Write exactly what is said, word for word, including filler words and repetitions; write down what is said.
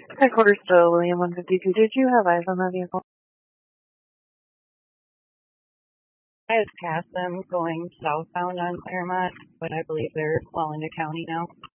Headquarters to William one fifty-two. Did you have eyes on that vehicle? I was past them going southbound on Claremont, but I believe they're well into county now.